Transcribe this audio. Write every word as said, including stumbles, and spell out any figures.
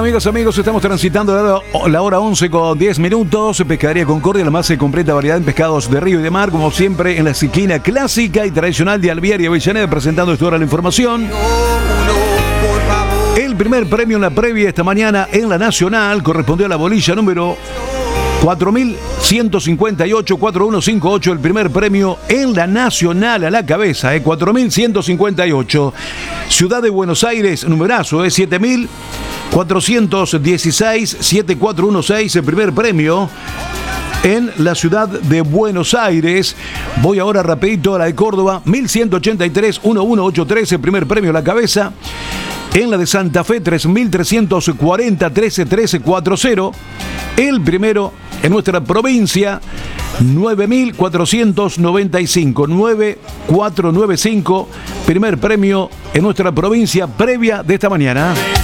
amigas, amigos, estamos transitando la hora, la hora once con diez minutos. Pescadería Concordia, la más completa variedad en pescados de río y de mar, como siempre en la esquina clásica y tradicional de Alvear y Avellaneda, presentando esta hora la información. El primer premio en la previa esta mañana en la Nacional correspondió a la bolilla número cuatro mil ciento cincuenta y ocho, cuatro mil ciento cincuenta y ocho, el primer premio en la Nacional a la cabeza, eh, cuatro mil ciento cincuenta y ocho. Ciudad de Buenos Aires, numerazo, eh, siete mil cuatrocientos dieciséis, siete mil cuatrocientos dieciséis, el primer premio en la ciudad de Buenos Aires. Voy ahora rapidito a la de Córdoba, mil ciento ochenta y tres, mil ciento ochenta y tres, el primer premio a la cabeza. En la de Santa Fe, tres mil trescientos cuarenta, trece mil trescientos cuarenta. El primero en nuestra provincia, nueve mil cuatrocientos noventa y cinco, nueve mil cuatrocientos noventa y cinco. Primer premio en nuestra provincia previa de esta mañana.